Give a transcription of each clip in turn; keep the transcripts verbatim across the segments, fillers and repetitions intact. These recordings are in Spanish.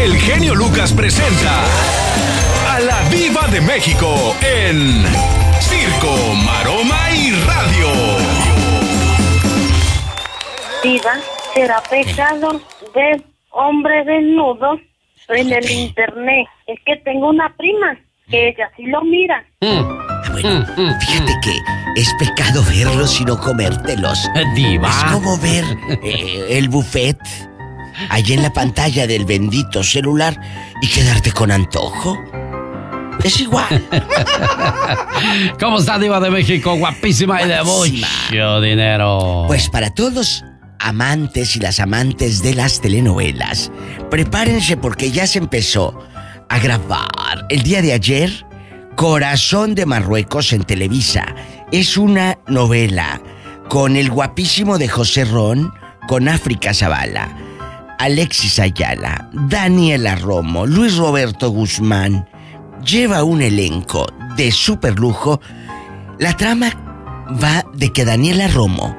el genio Lucas presenta a la Diva de México en Circo, Maroma y Radio. Diva, ¿será pecado ver hombre desnudo en el internet? Es que tengo una prima que ella sí lo mira. Mm. Ah, bueno, fíjate que es pecado verlos y no comértelos. Diva. Es como ver eh, el buffet ahí en la pantalla del bendito celular y quedarte con antojo. Es igual. ¿Cómo está, Diva de México? Guapísima y de mucho dinero. Pues para todos los amantes y las amantes de las telenovelas, prepárense porque ya se empezó a grabar el día de ayer Corazón de Marruecos en Televisa. Es una novela con el guapísimo de José Ron, con África Zavala, Alexis Ayala, Daniela Romo, Luis Roberto Guzmán. Lleva un elenco de super lujo. La trama va de que Daniela Romo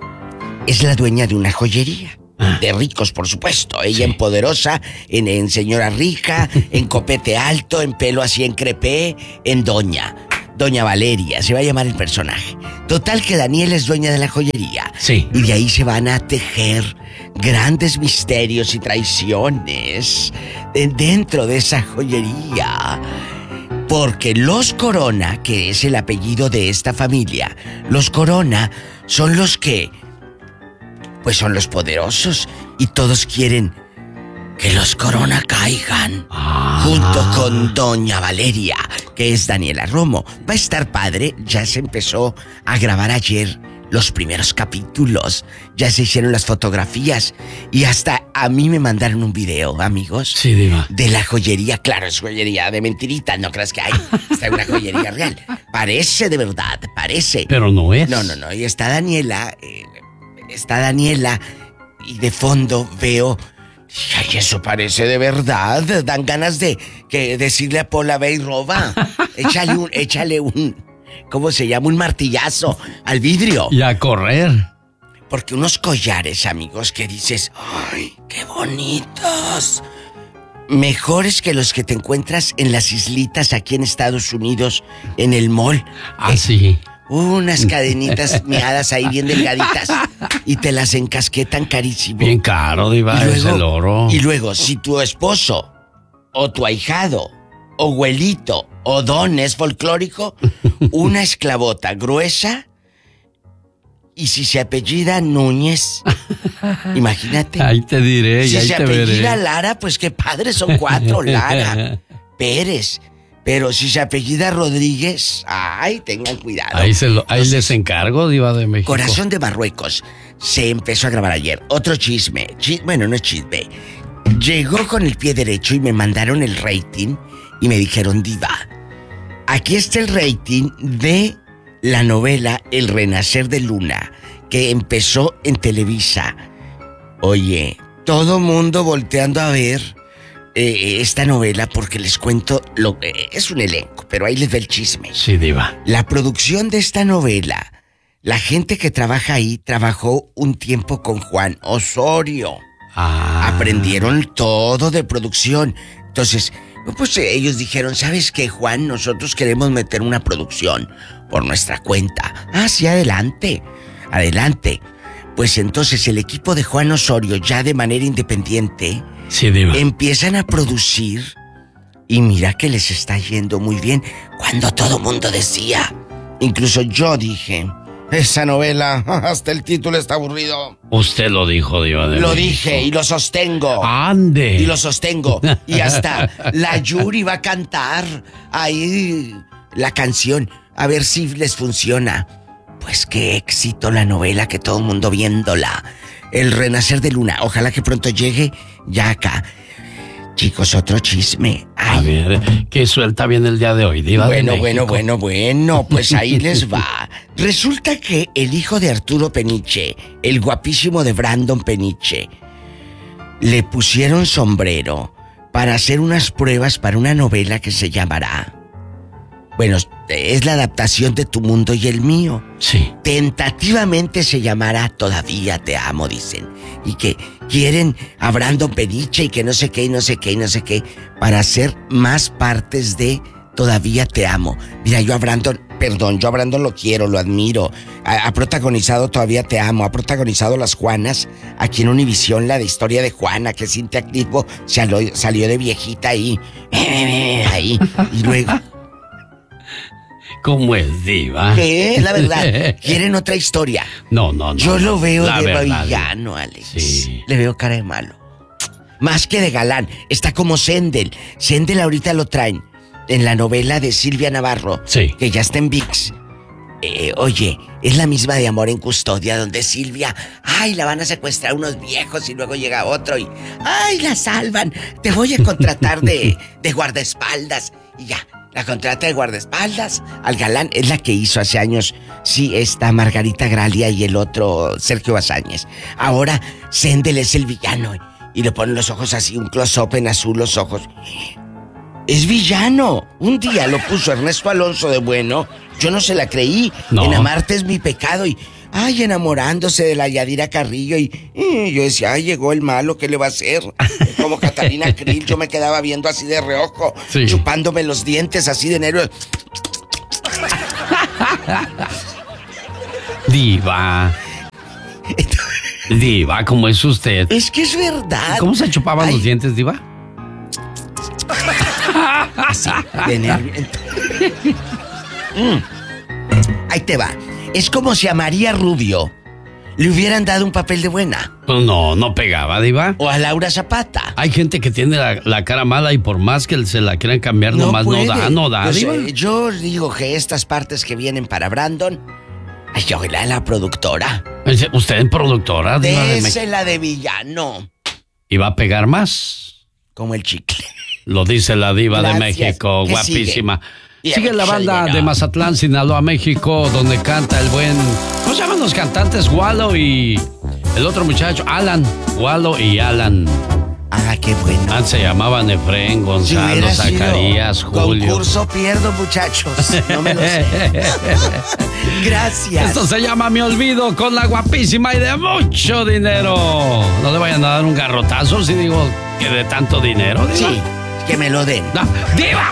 es la dueña de una joyería. De ricos, por supuesto. Ella sí. En poderosa, en, en señora rica, en copete alto, en pelo así en crepé, en doña. Doña Valeria, se va a llamar el personaje. Total que Daniela es dueña de la joyería. Sí. Y de ahí se van a tejer grandes misterios y traiciones dentro de esa joyería. Porque los Corona, que es el apellido de esta familia, los Corona son los que... pues son los poderosos y todos quieren que los Corona caigan. Ah. Junto con Doña Valeria, que es Daniela Romo. Va a estar padre, ya se empezó a grabar ayer los primeros capítulos. Ya se hicieron las fotografías y hasta a mí me mandaron un video, amigos. Sí, Diva. De la joyería, claro, es joyería de mentirita, no creas que hay. Está una joyería real. Parece de verdad, parece. Pero no es. No, no, no, y está Daniela... Eh, Está Daniela y de fondo veo... Ay, eso parece de verdad. Dan ganas de que decirle a Pola, ve y roba. Échale un... Échale un... ¿Cómo se llama? Un martillazo al vidrio. Y a correr. Porque unos collares, amigos, que dices... ¡Ay, qué bonitos! Mejores que los que te encuentras en las islitas aquí en Estados Unidos, en el mall. Ah, sí. Unas cadenitas miadas ahí bien delgaditas y te las encasquetan carísimo. Bien caro, Diva, es el oro. Y luego, si tu esposo o tu ahijado o abuelito o don es folclórico, una esclavota gruesa, y si se apellida Núñez, imagínate. Ahí te diré, si y ahí se te apellida veré. Lara, pues qué padre, son cuatro, Lara, Pérez. Pero si se apellida Rodríguez, ay, tengan cuidado. Ahí, se lo, ahí Entonces, les encargo, Diva de México. Corazón de Marruecos se empezó a grabar ayer. Otro chisme, Chis, bueno, no es chisme. Llegó con el pie derecho y me mandaron el rating y me dijeron, Diva, aquí está el rating de la novela El Renacer de Luna, que empezó en Televisa. Oye, todo mundo volteando a ver Eh, esta novela porque les cuento lo que eh, es un elenco, pero ahí les ve el chisme. Sí, Diva. La producción de esta novela, la gente que trabaja ahí trabajó un tiempo con Juan Osorio. Ah. Aprendieron todo de producción. Entonces, pues ellos dijeron, ¿sabes qué, Juan? Nosotros queremos meter una producción por nuestra cuenta. Ah, sí, adelante, adelante. Pues entonces el equipo de Juan Osorio, ya de manera independiente, sí, Diva, empiezan a producir y mira que les está yendo muy bien. Cuando todo mundo decía, incluso yo dije, esa novela, hasta el título está aburrido. Usted lo dijo, Diva de Lo México. dije y lo sostengo. ¡Ande! Y lo sostengo. Y hasta la Yuri va a cantar ahí la canción, a ver si les funciona. Pues qué éxito la novela, que todo el mundo viéndola. El Renacer de Luna, ojalá que pronto llegue ya acá. Chicos, otro chisme. Ay. A ver, ¿qué suelta bien el día de hoy, Diva Bueno, de bueno, México? bueno, bueno, pues ahí les va. Resulta que el hijo de Arturo Peniche, el guapísimo de Brandon Peniche, le pusieron sombrero para hacer unas pruebas para una novela que se llamará Bueno, es la adaptación de Tu Mundo y el Mío. Sí. Tentativamente se llamará Todavía Te Amo, dicen. Y que quieren a Brandon Peniche y que no sé qué y no sé qué y no sé qué para hacer más partes de Todavía Te Amo. Mira, yo a Brandon, perdón, yo a Brandon lo quiero, lo admiro. Ha, ha protagonizado Todavía Te Amo, ha protagonizado Las Juanas. Aquí en Univisión, la de Historia de Juana, que Cintia Clitbo salió, salió de viejita ahí. Ahí. Y luego... ¿Cómo es, diva? ¿Qué? La verdad, ¿quieren otra historia? No, no, no. Yo lo veo la de verdad, villano, Alex. Sí. Le veo cara de malo. Más que de galán. Está como Sendel. Sendel ahorita lo traen en la novela de Silvia Navarro. Sí. Que ya está en V I X. Eh, oye, es la misma de Amor en Custodia, donde Silvia, ay, la van a secuestrar unos viejos y luego llega otro y, ay, la salvan. Te voy a contratar de, de guardaespaldas. Y ya. La contrata de guardaespaldas al galán. Es la que hizo hace años, sí, esta Margarita Gralia y el otro Sergio Bazáñez. Ahora Sendel es el villano y le ponen los ojos así, un close-up en azul los ojos. Es villano. Un día lo puso Ernesto Alonso de bueno. Yo no se la creí. No. En Amarte es mi pecado y... Ay, enamorándose de la Yadira Carrillo y, y yo decía, ay, llegó el malo, ¿qué le va a hacer? Como Catalina Krill, yo me quedaba viendo así de reojo, sí. Chupándome los dientes así de nervios. Diva. Diva, ¿cómo es usted? Es que es verdad. ¿Cómo se chupaban ay. los dientes, diva? Así, de nervios. mm. Ahí te va. Es como si a María Rubio le hubieran dado un papel de buena. No, no pegaba, diva. O a Laura Zapata. Hay gente que tiene la, la cara mala y por más que se la quieran cambiar, No nomás puede. no da, no da, yo, diva. sé, yo digo que estas partes que vienen para Brandon, ay, yo la la productora. ¿Usted es productora, diva de México? Désela de villano. ¿Y va a pegar más? Como el chicle. Lo dice la diva Gracias. de México, ¿Qué guapísima. sigue? Y Sigue a ver, la banda dinero. de Mazatlán, Sinaloa, México, donde canta el buen... ¿Cómo se llaman los cantantes? Wallo y el otro muchacho, Alan. Wallo y Alan. Ah, qué bueno. Ah, se llamaban Efrén, Si Gonzalo, hubiera sido Zacarías, Julio. concurso pierdo, muchachos. No me lo sé. Gracias. Esto se llama Me Olvido con la guapísima y de mucho dinero. No le vayan a dar un garrotazo si digo que de tanto dinero, diva. Sí, que me lo den. No, ¡diva!